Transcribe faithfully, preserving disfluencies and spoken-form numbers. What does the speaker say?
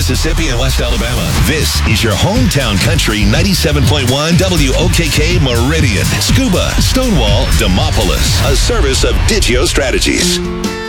Mississippi, and West Alabama. This is your hometown country ninety-seven point one W O K K Meridian. Scuba, Stonewall, Demopolis. A service of Digio Strategies.